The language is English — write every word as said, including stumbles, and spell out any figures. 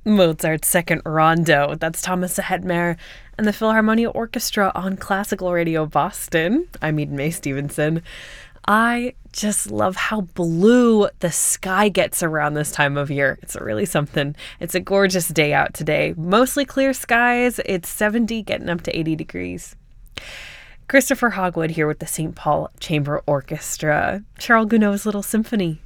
Mozart's Second Rondo. That's Thomas Hetmer and the Philharmonia Orchestra on Classical Radio Boston. I'm Eden Mae Stevenson. I just love how blue the sky gets around this time of year. It's really something. It's a gorgeous day out today. Mostly clear skies. It's seventy, getting up to eighty degrees. Christopher Hogwood here with the Saint Paul Chamber Orchestra. Charles Gounod's Little Symphony.